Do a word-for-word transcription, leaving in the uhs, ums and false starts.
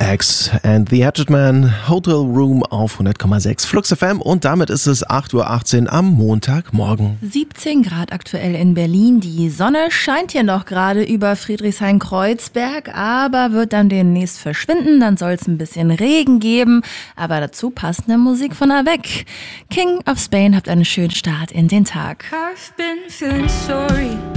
X and the Hatchet Man, Hotel Room auf hundert Komma sechs Flux F M und damit ist es acht Uhr achtzehn am Montagmorgen. siebzehn Grad aktuell in Berlin. Die Sonne scheint hier noch gerade über Friedrichshain-Kreuzberg, aber wird dann demnächst verschwinden. Dann soll es ein bisschen Regen geben, aber dazu passende Musik von Avec. King of Spain, habt einen schönen Start in den Tag. I've been feeling sorry.